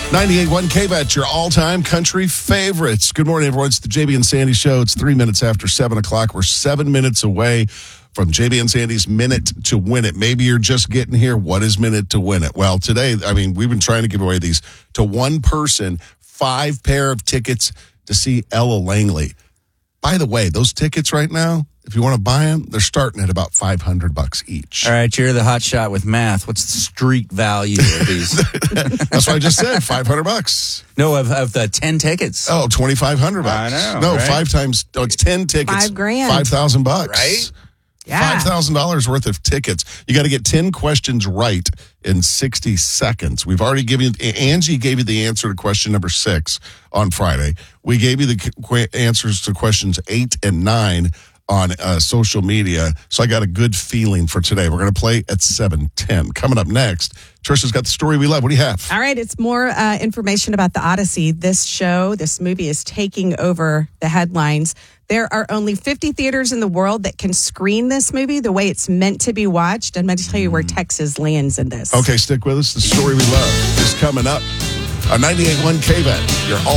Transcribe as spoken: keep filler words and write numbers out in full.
ninety-eight point one K-Bet, your all-time country favorites. Good morning, everyone. It's the J B and Sandy Show. It's three minutes after seven o'clock. We're seven minutes away from J B and Sandy's Minute to Win It. Maybe you're just getting here. What is Minute to Win It? Well, today, I mean, we've been trying to give away these to one person, five pair of tickets to see Ella Langley. By the way, those tickets right now, if you want to buy them, they're starting at about five hundred bucks each. All right, you're the hot shot with math. What's the street value of these? That's what I just said, five hundred bucks. No, of, of the ten tickets. Oh, twenty-five hundred bucks. I know, No, right? five times, oh, it's ten tickets. Five grand. five thousand bucks. Right? Yeah. five thousand dollars worth of tickets. You got to get ten questions right in sixty seconds. We've already given you, Angie gave you the answer to question number six on Friday. We gave you the qu- answers to questions eight and nine on uh, social media. So I got a good feeling for today. We're going to play at seven ten. Coming up next, Trisha's got the story we love. What do you have? All right, it's more uh, information about the Odyssey. This show, this movie is taking over the headlines. There are only fifty theaters in the world that can screen this movie the way it's meant to be watched. I'm going to tell you where Texas lands in this. Okay, stick with us. The story we love is coming up on ninety-eight point one K-Bet, your all